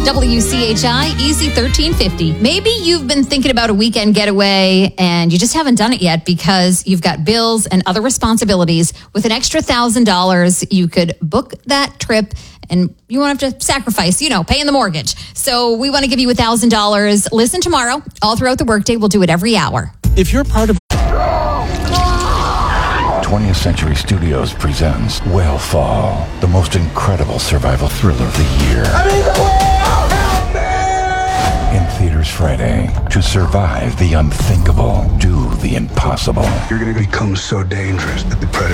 WCHI Easy 1350. Maybe you've been thinking about a weekend getaway and you just haven't done it yet because you've got bills and other responsibilities. With an extra $1,000, you could book that trip and you won't have to sacrifice, paying the mortgage. So we want to give you $1,000. Listen tomorrow. All throughout the workday, we'll do it every hour. If you're part of 20th Century Studios presents Whale the most incredible survival thriller of the year. I'm in the whale! Help me! In theaters Friday. To survive the unthinkable, do the impossible. You're going to become so dangerous that the predator